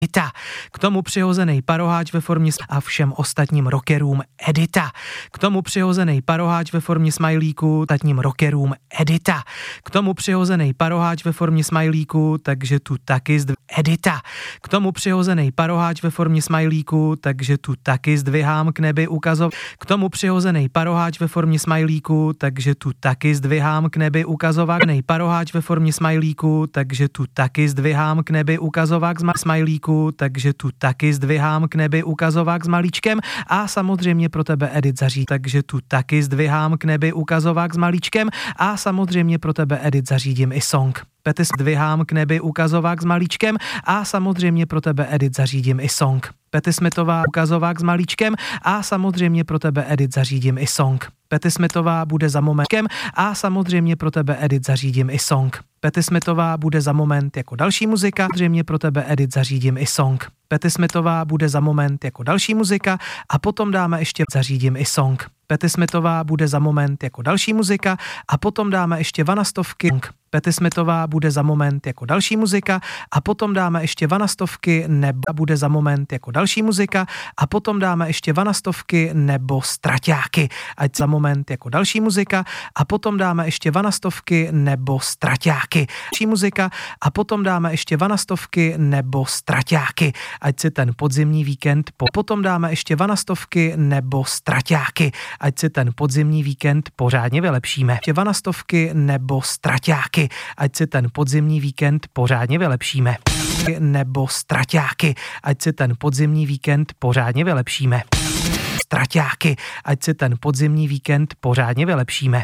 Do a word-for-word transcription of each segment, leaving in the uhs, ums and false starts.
Edita. K tomu přihozený paroháč ve formě a všem ostatním rockerům Edita. K tomu přihozený paroháč ve formě smajlíku, ostatním rockerům Edita. K tomu přihozený paroháč ve formě smajlíku, takže tu taky zdv... Edita. K tomu přihozený paroháč ve formě smajlíku, takže tu taky zdvihám k nebi ukazov. K tomu přihozený paroháč ve formě smajlíku, takže tu taky zdvihám k nebi ukazovák. Nej paroháč ve formě smajlíku, takže tu taky zdvihám k nebi ukazovák z smajlíku. Takže tu taky zdvihám k nebi ukazovák s malíčkem a samozřejmě pro tebe Edit zařídím. Takže tu taky zdvihám k nebi ukazovák s malíčkem a samozřejmě pro tebe Edit zařídím i song. Pety zdvihám k nebi ukazovák s malíčkem a samozřejmě pro tebe Edit zařídím i song. Pety Smithová ukazovák s malíčkem a samozřejmě pro tebe Edit zařídím i song. Pety Smithová bude za momentem a samozřejmě pro tebe Edit zařídím i song. Pety Smithová bude za moment jako další muzika, samozřejmě pro tebe Edit zařídím i song. Pety Smithová bude za moment jako další muzika a potom dáme ještě zařídím i song. Pety Smithová bude za moment jako další muzika a potom dáme ještě vanastovky. Pety Smithová bude za moment jako další muzika a potom dáme ještě vanastovky nebo bude za moment jako další muzika a potom dáme ještě vanastovky nebo straťáky. Ať za moment jako další muzika a potom dáme ještě vanastovky nebo straťáky. Další muzika a potom dáme ještě vanastovky nebo straťáky. Ať si ten podzimní víkend po potom dáme ještě vanastovky nebo straťáky. Ať si ten podzimní víkend pořádně vylepšíme. Ještě vanastovky nebo straťáky. Ať si ten podzimní víkend pořádně vylepšíme. Nebo straťáky. Ať si ten podzimní víkend pořádně vylepšíme. Straťáky. Ať si ten podzimní víkend pořádně vylepšíme.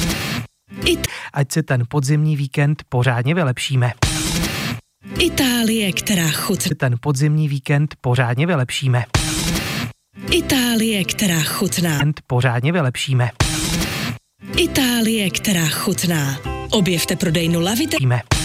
Ať si ten podzimní víkend pořádně vylepšíme. Itálie, která chutná. Ten podzimní víkend pořádně vylepšíme. Itálie, která chutná. Pořádně vylepšíme. Itálie, která chutná. Objevte prodejnu Lavite.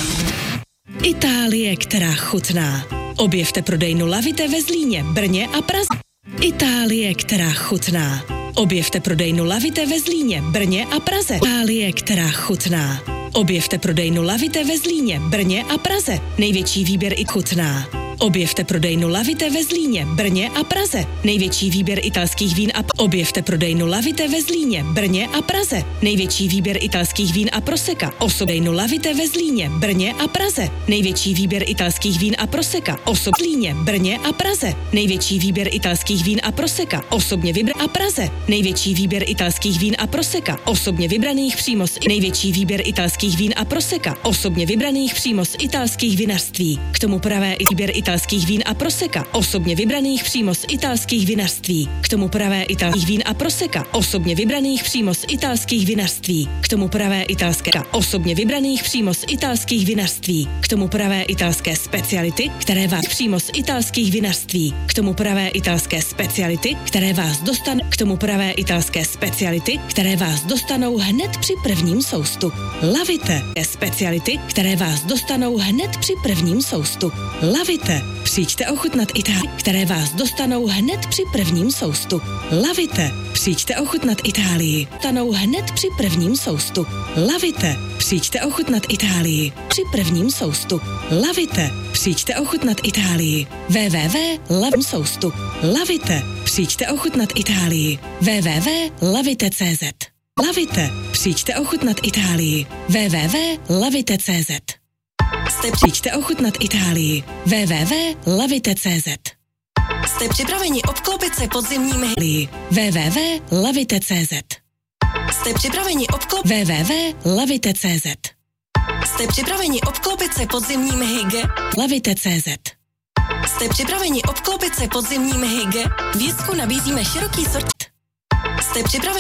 Itálie, která chutná. Objevte prodejnu Lavite ve Zlíně, Brně a Praze. Itálie, která chutná. Objevte prodejnu Lavite ve Zlíně, Brně a Praze. Itálie, která chutná. Objevte prodejnu Lavite ve Zlíně, Brně a Praze. Největší výběr i chutná. Objevte prodejnu Lavite ve Zlíně, Brně a Praze. Největší výběr italských vín a... Objevte prodejnu Lavite ve Zlíně, Brně a Praze. Největší výběr italských vín a proseka. Osobdejnu Lavite ve Zlíně, Brně a Praze. Největší výběr italských vín a proseka. Osob Zlíně, Brně a Praze. Největší výběr italských vín a proseka. Osobně vybr a Praze. Největší výběr italských vín a proseka. Osobně vybraných přímo z... Největší výběr italských vín a proseka. Osobně vybraných přímo z italských vinařství. K tomu pravé i výběr italských italských vín a proseka, osobně vybraných přímo z italských vinařství. K tomu pravé italských vín a proseka, osobně vybraných přímo z italských vinařství. K tomu pravé italské, osobně vybraných přímo z italských vinařství. K tomu pravé italské speciality, které vás přímo z italských vinařství. K tomu pravé italské speciality, které vás dostanou. K tomu pravé italské speciality, které vás dostanou hned při prvním soustu. Lavite. Speciality, které vás dostanou hned při prvním soustu. Lavite. Přijďte ochutnat Itálii, které vás dostanou hned při prvním soustu. Lavite. Přijďte ochutnat Itálii. Dostanou hned při prvním soustu. Lavite. Přijďte ochutnat Itálii. Při prvním soustu. Lavite. Přijďte ochutnat Itálii. www tečka lavite soustu. Lavite. Přijďte ochutnat Itálii. www tečka lavite tečka cz. Lavite. Přijďte ochutnat Itálii. www tečka lavite tečka cz. Jste přijďte ochutnat Itálii. www tečka lavite tečka cz. Jste připraveni obklopit se podzimními hry. www tečka lavite tečka cz. Jste připraveni obklopit www tečka lavite tečka cz. Jste připraveni obklopit se podzimními hyge. lavite tečka cz. Jste připraveni obklopit se podzimními hyge. V Jisku nabízíme široký sort. Jste připraveni